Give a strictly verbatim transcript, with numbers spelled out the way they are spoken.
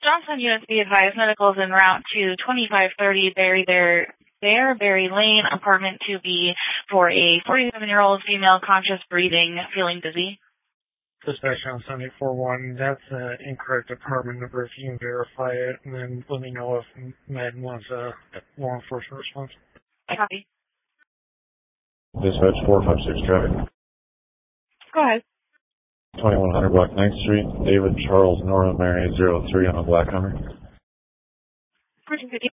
Johnson units be advised, medicals en route to twenty-five thirty Berry Bear, Bearberry Lane, apartment two B, for a forty-seven-year-old female, conscious, breathing, feeling dizzy. Dispatch on seven eight four one, that's an incorrect apartment number. If you can verify it, and then let me know if Med wants a law enforcement response. Copy. Dispatch four five six traffic. Go ahead. twenty-one hundred Block ninth Street, David Charles Nora Mary zero three on a black Hummer. fourteen fifty.